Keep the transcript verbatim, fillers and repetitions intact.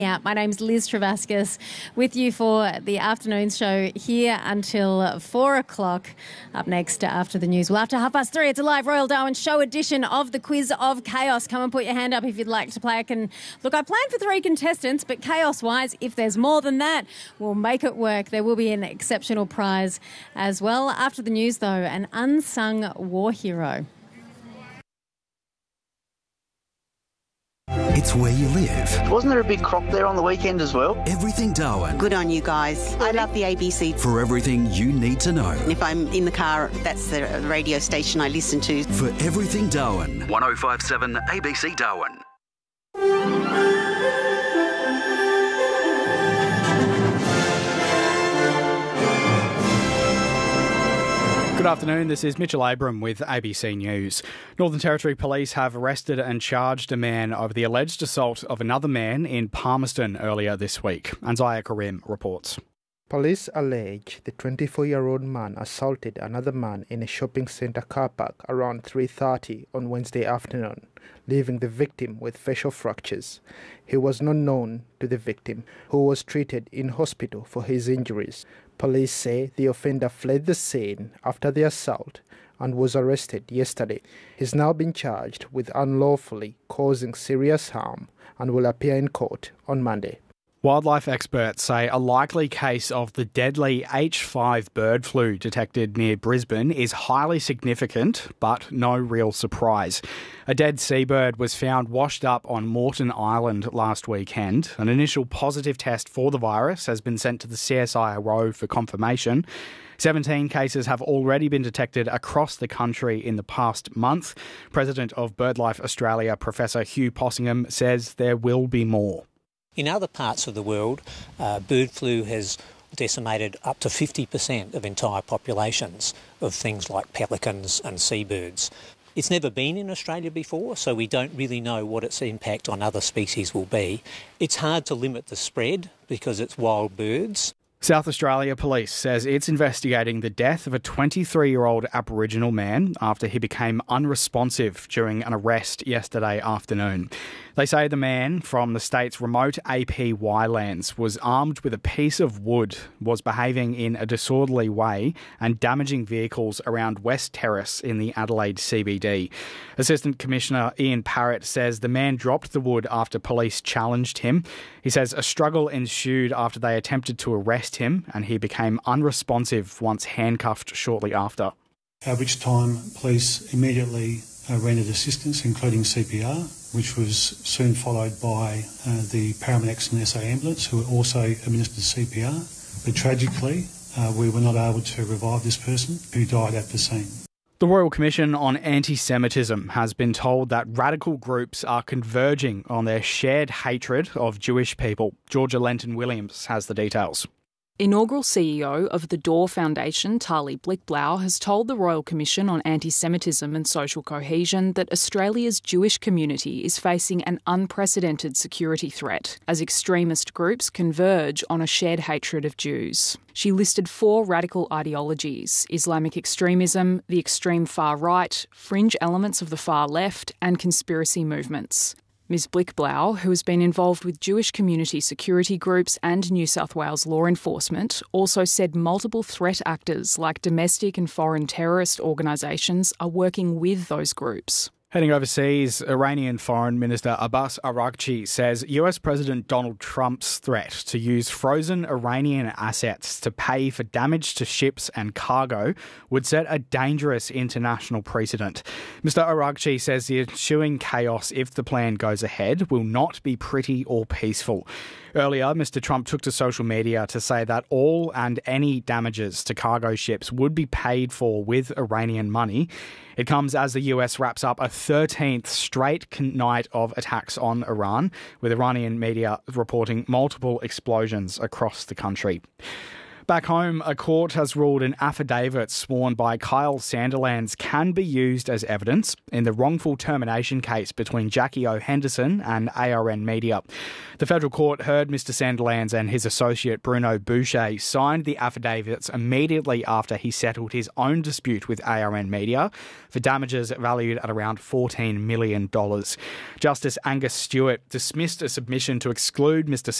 Yeah, my name's Liz Travascus with you for the afternoon show here until four o'clock. Up next after the news, well, after half past three, it's a live Royal Darwin show edition of the Quiz of Chaos. Come and put your hand up if you'd like to play. I can look, I planned for three contestants, but chaos-wise, if there's more than that, we'll make it work. There will be an exceptional prize as well. After the news, though, an unsung war hero. It's where you live. Wasn't there a big crop there on the weekend as well? Everything Darwin. Good on you guys. I love the A B C. For everything you need to know. If I'm in the car, that's the radio station I listen to. For everything Darwin. one oh five point seven A B C Darwin. Good afternoon, this is Mitchell Abram with A B C News. Northern Territory Police have arrested and charged a man over the alleged assault of another man in Palmerston earlier this week. Anzaya Karim reports. Police allege the twenty-four-year-old man assaulted another man in a shopping centre car park around three thirty on Wednesday afternoon, leaving the victim with facial fractures. He was not known to the victim, who was treated in hospital for his injuries. Police say the offender fled the scene after the assault and was arrested yesterday. He's now been charged with unlawfully causing serious harm and will appear in court on Monday. Wildlife experts say a likely case of the deadly H five bird flu detected near Brisbane is highly significant, but no real surprise. A dead seabird was found washed up on Moreton Island last weekend. An initial positive test for the virus has been sent to the C S I R O for confirmation. seventeen cases have already been detected across the country in the past month. President of BirdLife Australia, Professor Hugh Possingham, says there will be more. In other parts of the world, uh, bird flu has decimated up to fifty percent of entire populations of things like pelicans and seabirds. It's never been in Australia before, so we don't really know what its impact on other species will be. It's hard to limit the spread because it's wild birds. South Australia Police says it's investigating the death of a twenty-three-year-old Aboriginal man after he became unresponsive during an arrest yesterday afternoon. They say the man from the state's remote A P Y lands was armed with a piece of wood, was behaving in a disorderly way and damaging vehicles around West Terrace in the Adelaide C B D. Assistant Commissioner Ian Parrott says the man dropped the wood after police challenged him. He says a struggle ensued after they attempted to arrest him and he became unresponsive once handcuffed shortly after. At which time police immediately uh, rendered assistance, including C P R, which was soon followed by uh, the paramedics and S A ambulance, who also administered C P R. But tragically, uh, we were not able to revive this person, who died at the scene. The Royal Commission on Anti-Semitism has been told that radical groups are converging on their shared hatred of Jewish people. Georgia Lenton-Williams has the details. Inaugural C E O of the Door Foundation, Tali Blickblau, has told the Royal Commission on Anti-Semitism and Social Cohesion that Australia's Jewish community is facing an unprecedented security threat as extremist groups converge on a shared hatred of Jews. She listed four radical ideologies: Islamic extremism, the extreme far right, fringe elements of the far left, and conspiracy movements. Miz Blickblau, who has been involved with Jewish community security groups and New South Wales law enforcement, also said multiple threat actors like domestic and foreign terrorist organisations are working with those groups. Heading overseas, Iranian Foreign Minister Abbas Araghchi says U S President Donald Trump's threat to use frozen Iranian assets to pay for damage to ships and cargo would set a dangerous international precedent. Mister Araghchi says the ensuing chaos, if the plan goes ahead, will not be pretty or peaceful. Earlier, Mister Trump took to social media to say that all and any damages to cargo ships would be paid for with Iranian money. It comes as the U S wraps up a thirteenth straight night of attacks on Iran, with Iranian media reporting multiple explosions across the country. Back home, a court has ruled an affidavit sworn by Kyle Sandilands can be used as evidence in the wrongful termination case between Jackie O. Henderson and A R N Media. The federal court heard Mister Sandilands and his associate Bruno Boucher signed the affidavits immediately after he settled his own dispute with A R N Media for damages valued at around fourteen million dollars. Justice Angus Stewart dismissed a submission to exclude Mister